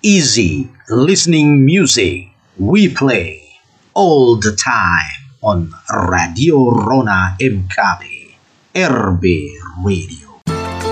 Easy listening music we play all the time on Radio Rona MKB RB Radio.